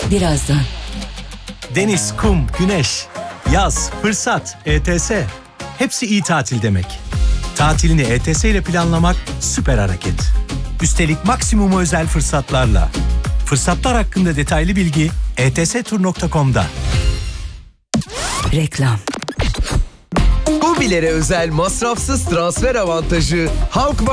birazdan. Deniz, kum, güneş, yaz, fırsat, ETS. Hepsi iyi tatil demek. Tatilini ETS ile planlamak süper hareket. Üstelik maksimum özel fırsatlarla. Fırsatlar hakkında detaylı bilgi etstur.com'da. Reklam. Mobilere özel masrafsız transfer avantajı Halkbank